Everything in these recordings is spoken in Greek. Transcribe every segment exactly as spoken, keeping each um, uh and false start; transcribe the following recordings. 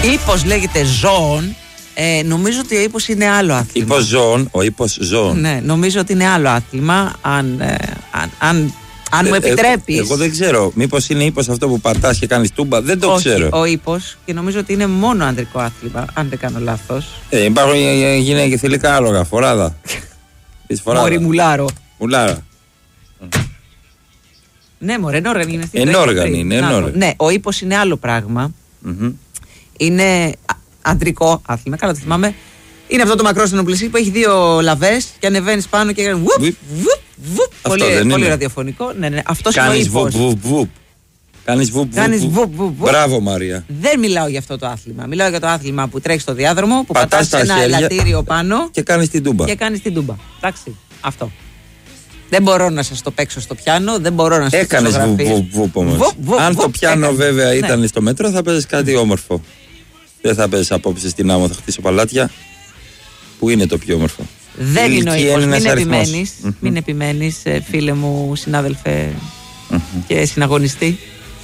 Ύπος λέγεται ζώων. Ε, νομίζω ότι ο ύπος είναι άλλο άθλημα. Ύπος ζώων, ο ύπος ζώων. Ναι, νομίζω ότι είναι άλλο άθλημα. Αν, ε, αν, αν, αν ε, μου επιτρέπεις. Ε, εγώ δεν ξέρω. Μήπως είναι ύπος αυτό που πατάς και κάνεις τούμπα. Δεν το Όχι, ξέρω. Ο ύπος, και νομίζω ότι είναι μόνο ανδρικό άθλημα, αν δεν κάνω λάθος. Ε, υπάρχουν γυναίκες θηλυκά άλογα. Φοράδα. Μωρή μουλάρο. Μουλάρα. Ναι, μωρέ, ενόργανη είναι. Ενόργανη είναι, ενόργανη. Ναι, ο ύπος είναι άλλο πράγμα. Mm-hmm. Είναι ανδρικό άθλημα, καλά το θυμάμαι. Είναι αυτό το μακρό στενοπλαισί που έχει δύο λαβές και ανεβαίνεις πάνω και κάνει βουπ, βουπ, βουπ. Πολύ, πολύ ραδιοφωνικό. Ναι, ναι, αυτός είναι ο ύπος. Κάνεις βουπ, βουπ, βουπ. Κάνεις βουπ, Κάνεις βουπ, βουπ, βουπ, βουπ. Μπράβο, Μαρία. Δεν μιλάω για αυτό το άθλημα. Μιλάω για το άθλημα που τρέχεις στο διάδρομο, που πατάς πατάς ένα χέρια ελαττήριο πάνω και κάνεις την τούμπα. Και κάνεις την τούμπα. Εντάξει, αυτό. Δεν μπορώ να σας το παίξω στο πιάνο, δεν μπορώ να σας το έκανες βουπ, βουπ, βουπ όμως. Βουπ, βουπ, Αν βουπ, το πιάνο έκανε. βέβαια Ναι. ήταν στο μέτρο, θα παίζεις κάτι όμορφο. Δεν θα παίζεις απόψε στην άμμο, θα χτίσω παλάτια. Που είναι το πιο όμορφο. Δεν η είναι ο ηλικία ύπος. είναι Μην ένας επιμένεις, αριθμός. μην επιμένεις, ε, φίλε μου, συνάδελφε και συναγωνιστή.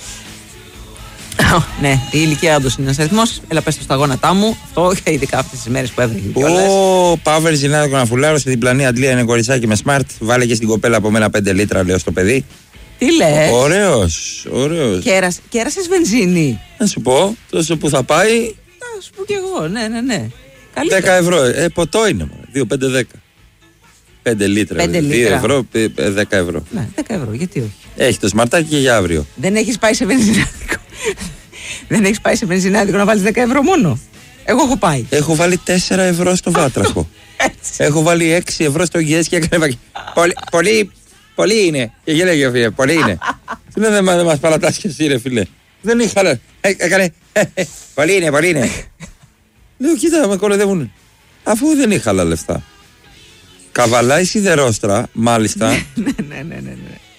Ναι, η ηλικία όντως είναι ένας αριθμός. Έλα, πες το στα γόνατά μου. Αυτό και ειδικά αυτές τις μέρες που έβρεχε κιόλας. Ο Παύλος Ζηνάδικο να φουλάρω στη διπλανή Αντλία είναι κοριτσάκι με smart. Βάλε και στην κοπέλα από μένα πέντε λίτρα, λέω στο παιδί. Τι λες? Ωραίος, ωραίος. Κέρας, κέρασες βενζίνη. Να σου πω, τόσο που θα πάει. Να σου πω κι εγώ, ναι, ναι, ναι. Καλύτερα. δέκα ευρώ. Ε, ποτό είναι μόνο. δύο, πέντε, δέκα. πέντε λίτρα. πέντε δύο λίτρα. ευρώ, δέκα ευρώ. Ναι, δέκα ευρώ, γιατί όχι. Έχει το σμαρτάκι και για αύριο. Δεν έχεις πάει σε βενζινάδικο. Δεν έχεις πάει σε βενζινάδικο να βάλεις δέκα ευρώ μόνο. Εγώ έχω πάει. Έχω βάλει τέσσερα ευρώ στο βάτραχο. Έχω βάλει έξι ευρώ στο ΓΕΣ και έκανε. Πολύ, πολύ, πολύ είναι. Και γέλεγε, φίλε, πολύ είναι. Τι δεν δε μας παρατάς και εσύ, ρε φίλε. Δεν είχα, λε. Έκανε. Πολύ είναι, πολύ είναι. Λέω, κοίτα, με κοροϊδεύουν. Αφού δεν είχα άλλα λεφτά. Καβαλάει σιδερόστρα, μάλιστα. Ναι, ναι, ναι, ναι.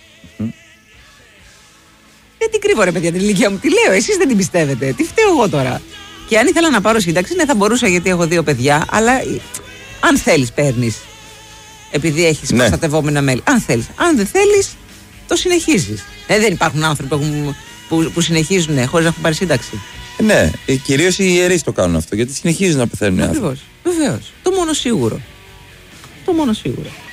Δεν την κρύβω, ρε παιδιά, την ηλικία μου. Τι λέω, εσείς δεν την πιστεύετε. Τι φταίω εγώ τώρα. Και αν ήθελα να πάρω σύνταξη, ναι, θα μπορούσα γιατί έχω δύο παιδιά, αλλά αν θέλεις, παίρνεις. Επειδή έχεις ναι. προστατευόμενα μέλη. Αν θέλεις. Αν δεν θέλεις, το συνεχίζεις. Ε, δεν υπάρχουν άνθρωποι που, έχουν, που, που συνεχίζουν ναι, χωρίς να έχουν πάρει σύνταξη. Ναι, κυρίως οι ιερείς το κάνουν αυτό, γιατί συνεχίζουν να πεθαίνουν οι άνθρωποι. Ακριβώς. Βεβαίως. Το μόνο σίγουρο. Το μόνο σίγουρο.